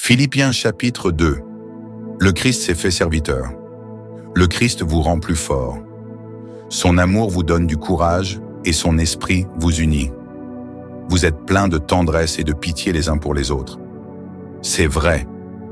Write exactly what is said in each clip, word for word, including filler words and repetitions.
Philippiens chapitre deux. Le Christ s'est fait serviteur. Le Christ vous rend plus fort. Son amour vous donne du courage et son esprit vous unit. Vous êtes pleins de tendresse et de pitié les uns pour les autres. C'est vrai.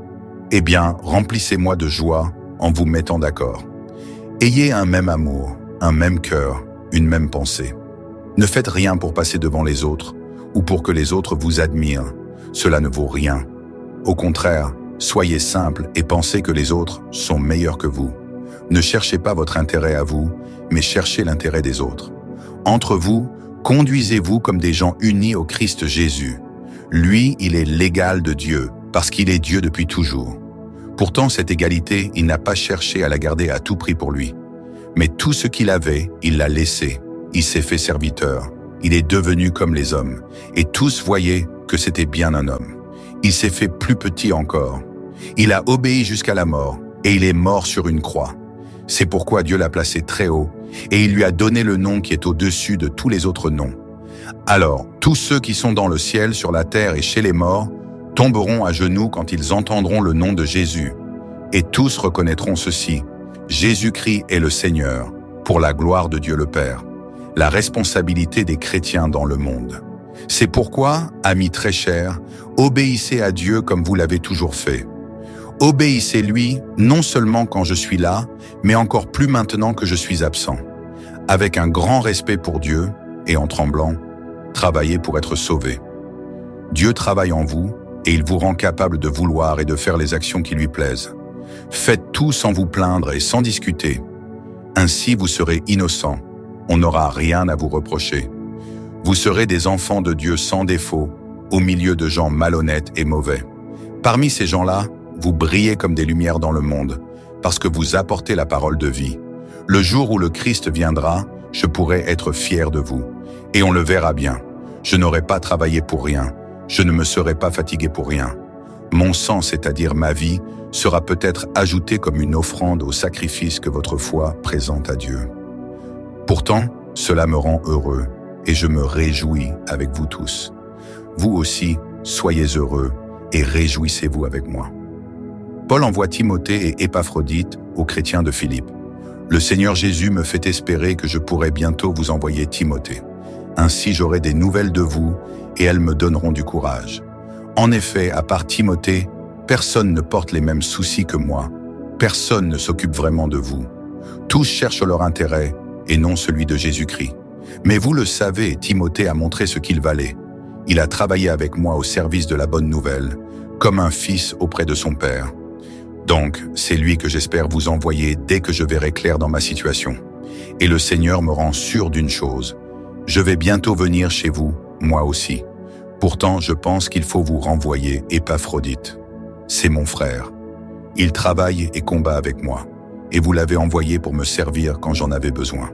Eh bien, remplissez-moi de joie en vous mettant d'accord. Ayez un même amour, un même cœur, une même pensée. Ne faites rien pour passer devant les autres ou pour que les autres vous admirent. Cela ne vaut rien. Au contraire, soyez simples et pensez que les autres sont meilleurs que vous. Ne cherchez pas votre intérêt à vous, mais cherchez l'intérêt des autres. Entre vous, conduisez-vous comme des gens unis au Christ Jésus. Lui, il est l'égal de Dieu, parce qu'il est Dieu depuis toujours. Pourtant, cette égalité, il n'a pas cherché à la garder à tout prix pour lui. Mais tout ce qu'il avait, il l'a laissé. Il s'est fait serviteur. Il est devenu comme les hommes. Et tous voyaient que c'était bien un homme. Il s'est fait plus petit encore. Il a obéi jusqu'à la mort, et il est mort sur une croix. C'est pourquoi Dieu l'a placé très haut, et il lui a donné le nom qui est au-dessus de tous les autres noms. Alors, tous ceux qui sont dans le ciel, sur la terre et chez les morts, tomberont à genoux quand ils entendront le nom de Jésus. Et tous reconnaîtront ceci: Jésus-Christ est le Seigneur, pour la gloire de Dieu le Père. La responsabilité des chrétiens dans le monde. C'est pourquoi, amis très chers, obéissez à Dieu comme vous l'avez toujours fait. Obéissez-lui non seulement quand je suis là, mais encore plus maintenant que je suis absent. Avec un grand respect pour Dieu et en tremblant, travaillez pour être sauvés. Dieu travaille en vous et il vous rend capable de vouloir et de faire les actions qui lui plaisent. Faites tout sans vous plaindre et sans discuter. Ainsi vous serez innocents, on n'aura rien à vous reprocher. Vous serez des enfants de Dieu sans défaut, au milieu de gens malhonnêtes et mauvais. Parmi ces gens-là, vous brillez comme des lumières dans le monde, parce que vous apportez la parole de vie. Le jour où le Christ viendra, je pourrai être fier de vous. Et on le verra bien. Je n'aurai pas travaillé pour rien. Je ne me serai pas fatigué pour rien. Mon sang, c'est-à-dire ma vie, sera peut-être ajouté comme une offrande au sacrifice que votre foi présente à Dieu. Pourtant, cela me rend heureux, et je me réjouis avec vous tous. Vous aussi, soyez heureux et réjouissez-vous avec moi. Paul envoie Timothée et Épaphrodite aux chrétiens de Philippe. Le Seigneur Jésus me fait espérer que je pourrai bientôt vous envoyer Timothée. Ainsi j'aurai des nouvelles de vous et elles me donneront du courage. En effet, à part Timothée, personne ne porte les mêmes soucis que moi. Personne ne s'occupe vraiment de vous. Tous cherchent leur intérêt et non celui de Jésus-Christ. Mais vous le savez, Timothée a montré ce qu'il valait. Il a travaillé avec moi au service de la bonne nouvelle, comme un fils auprès de son père. Donc, c'est lui que j'espère vous envoyer dès que je verrai clair dans ma situation. Et le Seigneur me rend sûr d'une chose. Je vais bientôt venir chez vous, moi aussi. Pourtant, je pense qu'il faut vous renvoyer Épaphrodite. C'est mon frère. Il travaille et combat avec moi, et vous l'avez envoyé pour me servir quand j'en avais besoin.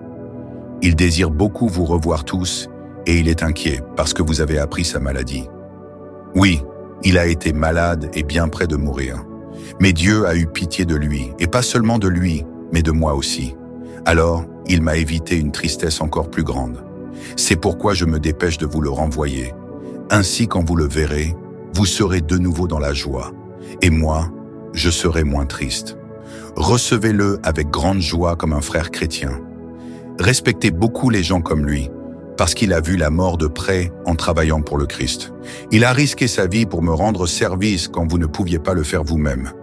Il désire beaucoup vous revoir tous, et il est inquiet parce que vous avez appris sa maladie. Oui, il a été malade et bien près de mourir. Mais Dieu a eu pitié de lui, et pas seulement de lui, mais de moi aussi. Alors, il m'a évité une tristesse encore plus grande. C'est pourquoi je me dépêche de vous le renvoyer. Ainsi, quand vous le verrez, vous serez de nouveau dans la joie. Et moi, je serai moins triste. Recevez-le avec grande joie comme un frère chrétien. Respectez beaucoup les gens comme lui, parce qu'il a vu la mort de près en travaillant pour le Christ. Il a risqué sa vie pour me rendre service quand vous ne pouviez pas le faire vous-même.